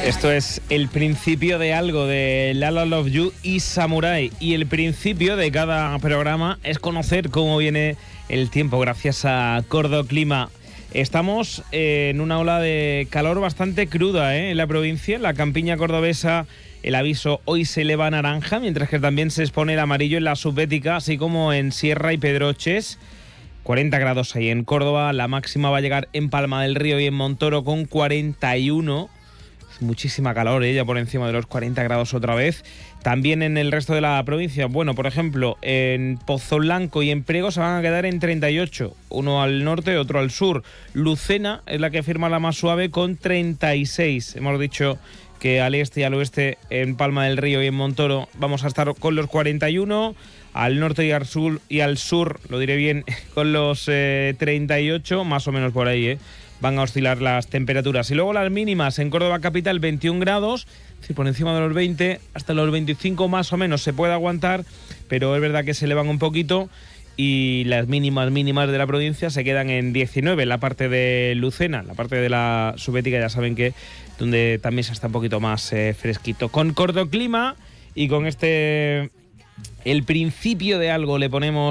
Esto es el principio de algo de Lala Love You y Samurai. Y el principio de cada programa es conocer cómo viene el tiempo gracias a Cordoclima. Estamos en una ola de calor bastante cruda en la provincia. En la campiña cordobesa el aviso hoy se eleva a naranja, mientras que también se expone el amarillo en la subbética, así como en Sierra y Pedroches. 40 grados ahí en Córdoba, la máxima va a llegar en Palma del Río y en Montoro con 41. Muchísima calor, ya por encima de los 40 grados otra vez. También en el resto de la provincia, bueno, por ejemplo, en Pozoblanco y en Priego se van a quedar en 38, uno al norte, otro al sur. Lucena es la que firma la más suave con 36. Hemos dicho que al este y al oeste, en Palma del Río y en Montoro, vamos a estar con los 41, al norte y al sur, lo diré bien, con los 38, más o menos por ahí, van a oscilar las temperaturas. Y luego las mínimas en Córdoba capital, 21 grados, es decir, por encima de los 20, hasta los 25 más o menos se puede aguantar, pero es verdad que se elevan un poquito. Y las mínimas de la provincia se quedan en 19, en la parte de Lucena, la parte de la subbética, ya saben que donde también se está un poquito más fresquito. Con Cordoclima y con el principio de algo le ponemos